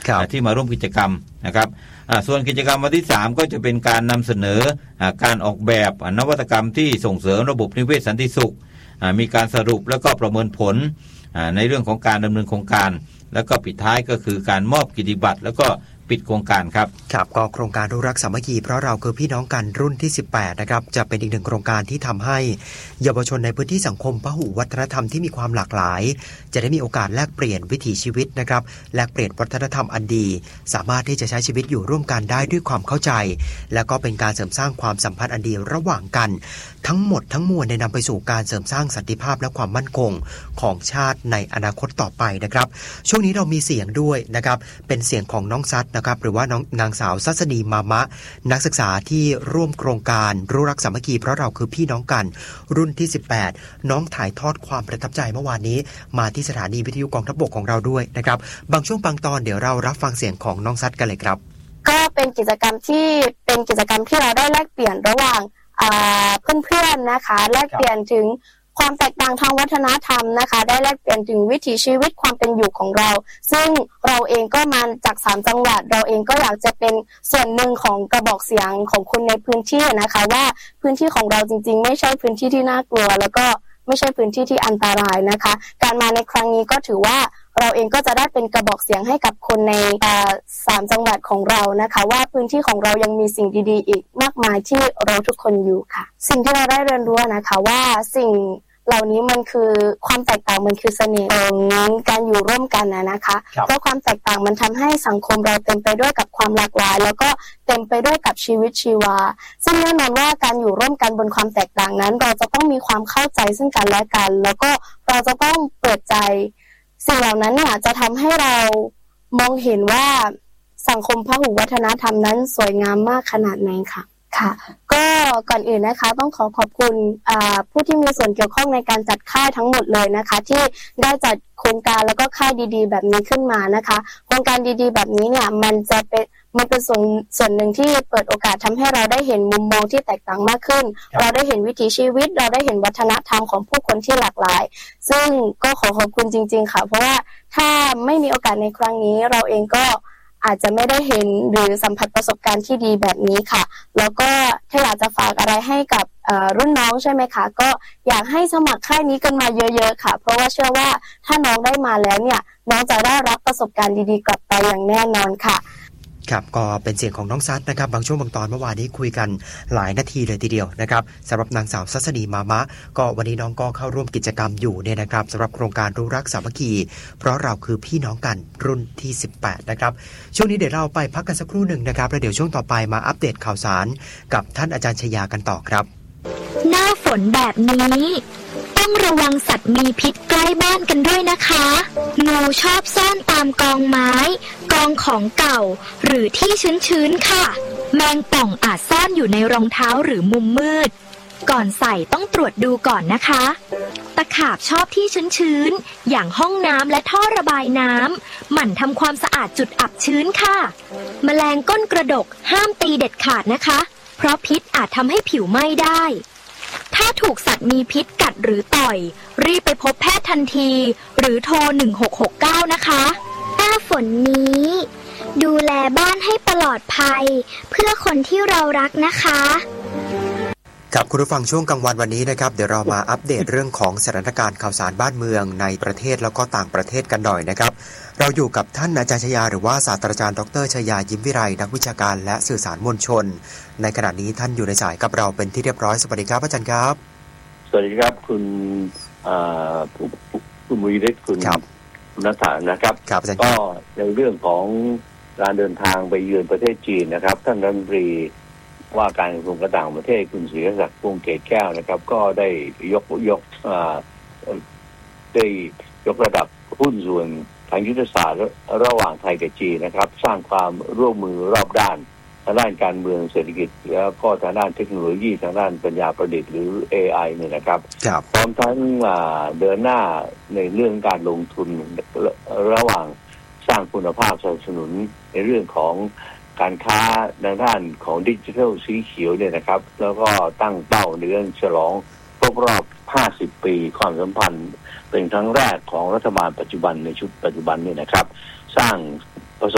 ที่มาร่วมกิจกรรมนะครับส่วนกิจกรรมวันที่3ก็จะเป็นการนำเสนอการออกแบบนวัตกรรมที่ส่งเสริมระบบนิเวศสันติสุขมีการสรุปแล้วก็ประเมินผลในเรื่องของการดำเนินโครงการแล้วก็ปิดท้ายก็คือการมอบกิตติบัตรแล้วก็ปิดโครงการครับก็โครงการรู้รักสามัคคีเพราะเราคือพี่น้องกันรุ่นที่18นะครับจะเป็นอีกหนึ่งโครงการที่ทำให้เยาวชนในพื้นที่สังคมพหุวัฒนธรรมที่มีความหลากหลายจะได้มีโอกาสแลกเปลี่ยนวิถีชีวิตนะครับแลกเปลี่ยนวัฒนธรรมอันดีสามารถที่จะใช้ชีวิตอยู่ร่วมกันได้ด้วยความเข้าใจและก็เป็นการเสริมสร้างความสัมพันธ์อันดีระหว่างกันทั้งหมดทั้งมวลนำไปสู่การเสริมสร้างสันติภาพและความมั่นคงของชาติในอนาคตต่อไปนะครับช่วงนี้เรามีเสียงด้วยนะครับเป็นเสียงของน้องซัดนะครับหรือว่านางสาวซัสนีมามะนักศึกษาที่ร่วมโครงการรู้รักสามัคคีเพราะเราคือพี่น้องกันรุ่นที่18น้องถ่ายทอดความประทับใจเมื่อวานนี้มาที่สถานีวิทยุกองทัพบกของเราด้วยนะครับบางช่วงบางตอนเดี๋ยวเรารับฟังเสียงของน้องซัดกันเลยครับก็เป็นกิจกรรมที่เราได้แลกเปลี่ยนระหว่างเพื่อนๆนะคะแลกเปลี่ยนถึงความแตกต่างทางวัฒนธรรมนะคะได้แลกเปลี่ยนถึงวิถีชีวิตความเป็นอยู่ของเราซึ่งเราเองก็มาจาก3จังหวัดเราเองก็อยากจะเป็นส่วนหนึ่งของกระบอกเสียงของคนในพื้นที่นะคะว่าพื้นที่ของเราจริงๆไม่ใช่พื้นที่ที่น่ากลัวแล้วก็ไม่ใช่พื้นที่ที่อันตรายนะคะการมาในครั้งนี้ก็ถือว่าเราเองก็จะได้เป็นกระบอกเสียงให้กับคนใน3จังหวัดของเรานะคะว่าพื้นที่ของเรายังมีสิ่งดีๆอีกมากมายที่เราทุกคนอยู่ค่ะสิ่งที่เราได้เรียนรู้นะคะว่าสิ่งเหล่านี้มันคือความแตกต่างมันคือเสน่ห์ของการอยู่ร่วมกันนะคะเพราะความแตกต่างมันทำให้สังคมเราเต็มไปด้วยกับความหลากหลายแล้วก็เต็มไปด้วยกับชีวิตชีวาซึ่งแน่นอนว่าการอยู่ร่วมกันบนความแตกต่างนั้นเราจะต้องมีความเข้าใจซึ่งกันและกันแล้วก็เราจะต้องเปิดใจสิ่งเหล่านั้นเนี่ยจะทำให้เรามองเห็นว่าสังคมพหุวัฒนธรรมนั้นสวยงามมากขนาดไหนค่ะก็ก่อนอื่นนะคะต้องขอบคุณผู้ที่มีส่วนเกี่ยวข้องในการจัดค่ายทั้งหมดเลยนะคะที่ได้จัดโครงการแล้วก็ค่ายดีๆแบบนี้ขึ้นมานะคะโครงการดีๆแบบนี้เนี่ยมันเป็นส่วนหนึ่งที่เปิดโอกาสทำให้เราได้เห็นมุมมองที่แตกต่างมากขึ้นเราได้เห็นวิถีชีวิตเราได้เห็นวัฒนธรรมของผู้คนที่หลากหลายซึ่งก็ขอบคุณจริงๆค่ะเพราะว่าถ้าไม่มีโอกาสในครั้งนี้เราเองก็อาจจะไม่ได้เห็นหรือสัมผัสประสบการณ์ที่ดีแบบนี้ค่ะแล้วก็ถ้าอยากจะฝากอะไรให้กับรุ่นน้องใช่ไหมคะก็อยากให้สมัครค่ายนี้กันมาเยอะๆค่ะเพราะว่าเชื่อว่าถ้าน้องได้มาแล้วเนี่ยน้องจะได้รับประสบการณ์ดีๆกลับไปอย่างแน่นอนค่ะครับก็เป็นเสียงของน้องซัดนะครับบางช่วงบางตอนเมื่อวานนี้คุยกันหลายนาทีเลยทีเดียวนะครับสำหรับนางสาวซัสนีมามะก็วันนี้น้องก็เข้าร่วมกิจกรรมอยู่เนี่ยนะครับสำหรับโครงการรู้รักสามัคคีเพราะเราคือพี่น้องกันรุ่นที่18นะครับช่วงนี้เดี๋ยวเราไปพักกันสักครู่หนึ่งนะครับแล้วเดี๋ยวช่วงต่อไปมาอัปเดตข่าวสารกับท่านอาจารย์ชยากันต่อครับหน้าฝนแบบนี้ต้องระวังสัตว์มีพิษใกล้บ้านกันด้วยนะคะงูชอบซ่อนตามกองไม้กองของเก่าหรือที่ชื้นๆค่ะแมงป่องอาจซ่อนอยู่ในรองเท้าหรือมุมมืดก่อนใส่ต้องตรวจดูก่อนนะคะตะขาบชอบที่ชื้นๆอย่างห้องน้ำและท่อระบายน้ำหมั่นทำความสะอาดจุดอับชื้นค่ะแมลงก้นกระดกห้ามตีเด็ดขาดนะคะเพราะพิษอาจทำให้ผิวไหม้ได้ถ้าถูกสัตว์มีพิษกัดหรือต่อยรีบไปพบแพทย์ทันทีหรือโทร1669นะคะหน้าฝนนี้ดูแลบ้านให้ปลอดภัยเพื่อคนที่เรารักนะคะครับคุณผู้ฟังช่วงกลางวันวันนี้นะครับเดี๋ยวเรามาอัปเดตเรื่องของสถานการณ์ข่าวสารบ้านเมืองในประเทศแล้วก็ต่างประเทศกันหน่อยนะครับเราอยู่กับท่านอาจารย์ชยาหรือว่าศาสตราจารย์ดร.ชยายิ้มวิไลนักวิชาการและสื่อสารมวลชนในขณะนี้ท่านอยู่ในสายกับเราเป็นที่เรียบร้อยสวัสดีครับอาจารย์ครับสวัสดีครับคุณมุยฤทธิ์คุณนัทธานะครับก็ในเรื่องของการเดินทางไปเยือนประเทศจีนนะครับท่านรัฐมนตรีว่าการกระทรวงการต่างประเทศคุณศิริศักดิ์วงศ์เกตแก้วนะครับก็ได้ยกระดับหุ้นส่วนทางยุทธศาสตร์ระหว่างไทยกับจีนนะครับสร้างความร่วมมือรอบด้านทางด้านการเมืองเศรษฐกิจแล้วก็ทางด้านเทคโนโลยีทางด้านปัญญาประดิษฐ์หรือ AI เนี่ยนะครับพร้อมทั้งเดินหน้าในเรื่องการลงทุนระหว่างสร้างคุณภาพสนับสนุนในเรื่องของการค้าในด้านของดิจิทัลสีเขียวเนี่ยนะครับแล้วก็ตั้งเป้าในเรื่องฉลองครบรอบ50 ปีความสัมพันธ์เป็นครั้งแรกของรัฐบาลปัจจุบันในชุดปัจจุบันนี่นะครับสร้าง